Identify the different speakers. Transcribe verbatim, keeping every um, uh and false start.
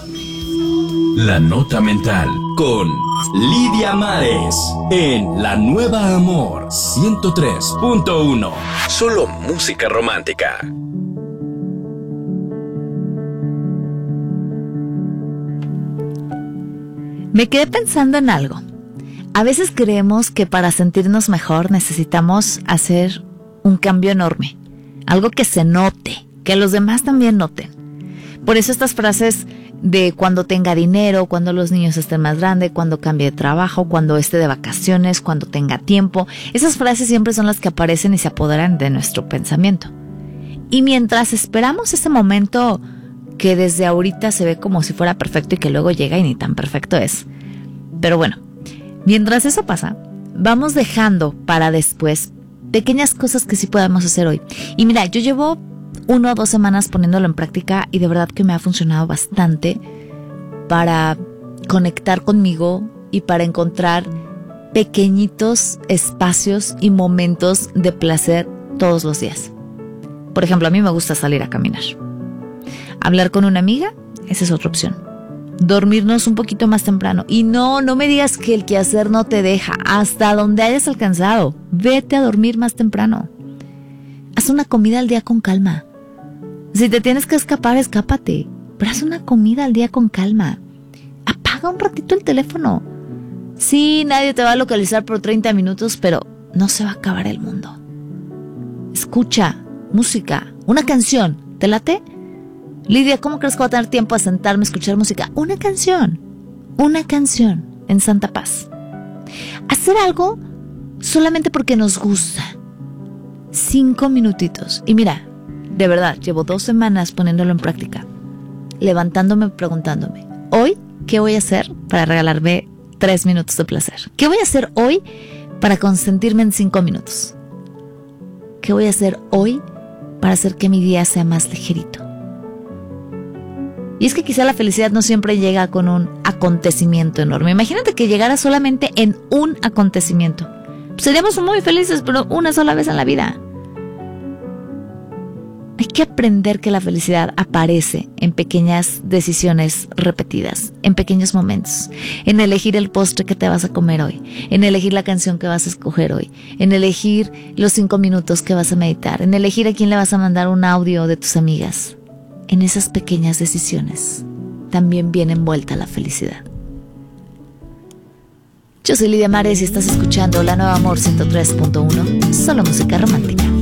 Speaker 1: La Nota Mental con Lidia Mares en La Nueva Amor ciento tres punto uno. Solo música romántica.
Speaker 2: Me quedé pensando en algo. A veces creemos que para sentirnos mejor necesitamos hacer un cambio enorme, algo que se note, que los demás también noten. Por eso estas frases de cuando tenga dinero, cuando los niños estén más grandes, cuando cambie de trabajo, cuando esté de vacaciones, cuando tenga tiempo, esas frases siempre son las que aparecen y se apoderan de nuestro pensamiento. Y mientras esperamos ese momento que desde ahorita se ve como si fuera perfecto y que luego llega y ni tan perfecto es. Pero bueno, mientras eso pasa, vamos dejando para después pequeñas cosas que sí podemos hacer hoy. Y mira, yo llevo uno o dos semanas poniéndolo en práctica y de verdad que me ha funcionado bastante para conectar conmigo y para encontrar pequeñitos espacios y momentos de placer todos los días. Por ejemplo, a mí me gusta salir a caminar. Hablar con una amiga, esa es otra opción. Dormirnos un poquito más temprano. Y no, no me digas que el quehacer no te deja. Hasta donde hayas alcanzado, vete a dormir más temprano. Haz una comida al día con calma. Si te tienes que escapar, escápate. Pero haz una comida al día con calma. Apaga un ratito el teléfono. Sí, nadie te va a localizar por treinta minutos, pero no se va a acabar el mundo. Escucha música, una canción. ¿Te late? Lidia, ¿cómo crees que voy a tener tiempo a sentarme a escuchar música? Una canción. Una canción en santa paz. Hacer algo solamente porque nos gusta. Cinco minutitos. Y mira, de verdad, llevo dos semanas poniéndolo en práctica. Levantándome, preguntándome, ¿hoy qué voy a hacer para regalarme tres minutos de placer? ¿Qué voy a hacer hoy para consentirme en cinco minutos? ¿Qué voy a hacer hoy para hacer que mi día sea más ligerito? Y es que quizá la felicidad no siempre llega con un acontecimiento enorme. Imagínate que llegara solamente en un acontecimiento. Seríamos muy felices, pero una sola vez en la vida. Hay que aprender que la felicidad aparece en pequeñas decisiones repetidas, en pequeños momentos, en elegir el postre que te vas a comer hoy, en elegir la canción que vas a escoger hoy, en elegir los cinco minutos que vas a meditar, en elegir a quién le vas a mandar un audio de tus amigas. En esas pequeñas decisiones también viene envuelta la felicidad. Yo soy Lidia Mares y estás escuchando La Nueva Amor ciento tres punto uno, solo música romántica.